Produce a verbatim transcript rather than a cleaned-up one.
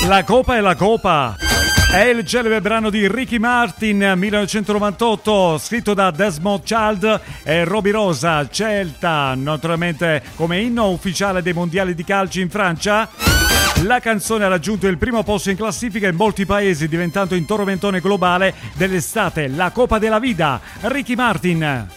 La Copa è la Copa. È il celebre brano di Ricky Martin, millenovecentonovantotto, scritto da Desmond Child e Robbie Rosa, Celta, naturalmente come inno ufficiale dei mondiali di calcio in Francia. La canzone ha raggiunto il primo posto in classifica in molti paesi, diventando il tormentone globale dell'estate, la Copa della Vida. Ricky Martin.